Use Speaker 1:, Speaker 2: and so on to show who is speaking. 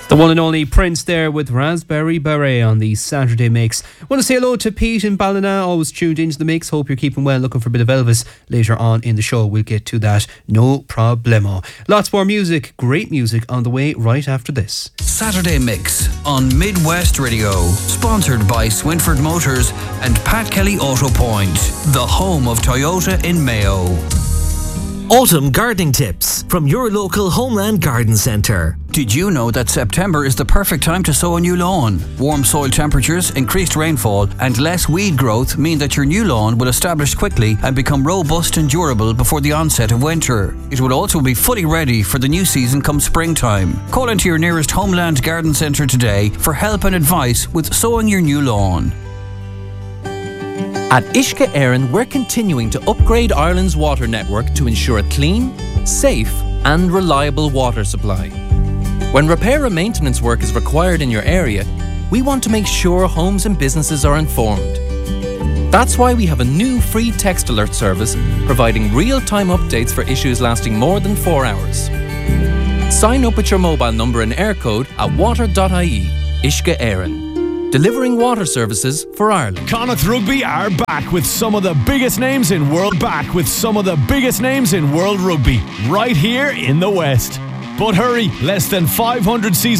Speaker 1: The one and only Prince there with Raspberry Beret on the Saturday Mix. Want to say hello to Pete in Ballina, always tuned into the mix. Hope you're keeping well, looking for a bit of Elvis later on in the show. We'll get to that, no problemo. Lots more music, great music on the way right after this.
Speaker 2: Saturday Mix on Midwest Radio, sponsored by Swinford Motors and Pat Kelly Auto Point, the home of Toyota in Mayo.
Speaker 3: Autumn gardening tips from your local Homeland Garden Centre.
Speaker 2: Did you know that September is the perfect time to sow a new lawn? Warm soil temperatures, increased rainfall and less weed growth mean that your new lawn will establish quickly and become robust and durable before the onset of winter. It will also be fully ready for the new season come springtime. Call into your nearest Homeland Garden Centre today for help and advice with sowing your new lawn.
Speaker 4: At Uisce Éireann, we're continuing to upgrade Ireland's water network to ensure a clean, safe and reliable water supply. When repair and maintenance work is required in your area, we want to make sure homes and businesses are informed. That's why we have a new free text alert service providing real-time updates for issues lasting more than 4 hours. Sign up with your mobile number and air code at water.ie. Uisce Éireann. Delivering water services for Ireland.
Speaker 5: Connacht Rugby are back with some of the biggest names in world rugby right here in the West. But hurry, less than 500 seasons